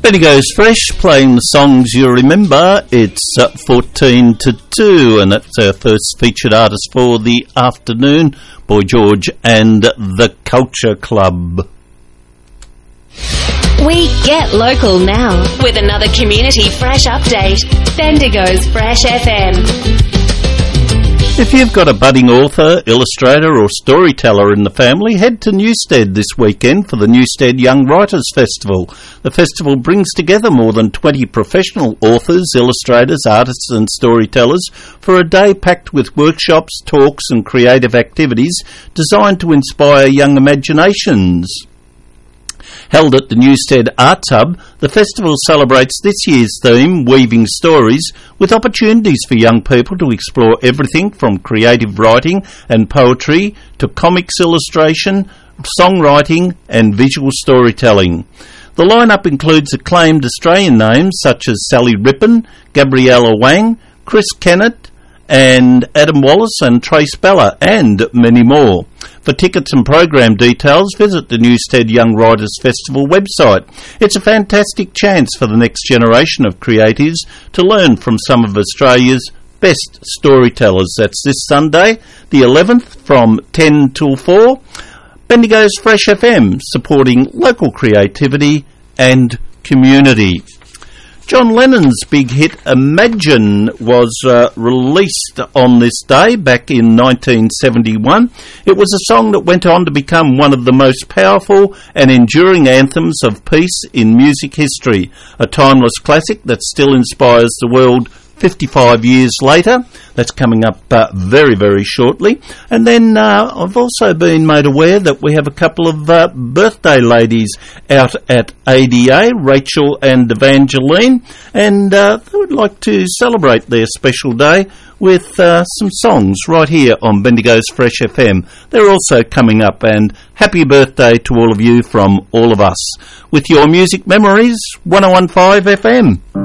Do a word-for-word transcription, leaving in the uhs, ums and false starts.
Bendigo's Fresh, playing the songs you remember. It's uh, fourteen to two, and that's our first featured artist for the afternoon, Boy George and the Culture Club. We get local now with another Community Fresh update. Bendigo's Fresh F M. If you've got a budding author, illustrator or storyteller in the family, head to Newstead this weekend for the Newstead Young Writers Festival. The festival brings together more than twenty professional authors, illustrators, artists and storytellers for a day packed with workshops, talks and creative activities designed to inspire young imaginations. Held at the Newstead Arts Hub, the festival celebrates this year's theme, Weaving Stories, with opportunities for young people to explore everything from creative writing and poetry to comics illustration, songwriting and visual storytelling. The lineup includes acclaimed Australian names such as Sally Rippon, Gabriella Wang, Chris Kennett, and Adam Wallace and Trace Bella, and many more. For tickets and program details, visit the Newstead Young Writers Festival website. It's a fantastic chance for the next generation of creatives to learn from some of Australia's best storytellers. That's this Sunday, the eleventh, from ten till four. Bendigo's Fresh F M, supporting local creativity and community. John Lennon's big hit Imagine was uh, released on this day back in nineteen seventy-one. It was a song that went on to become one of the most powerful and enduring anthems of peace in music history, a timeless classic that still inspires the world fifty-five years later. That's coming up uh, very, very shortly. And then uh, I've also been made aware that we have a couple of uh, birthday ladies out at A D A, Rachel and Evangeline, and uh, they would like to celebrate their special day with uh, some songs right here on Bendigo's Fresh F M. They're also coming up, and happy birthday to all of you from all of us. With your music memories, one oh one point five F M.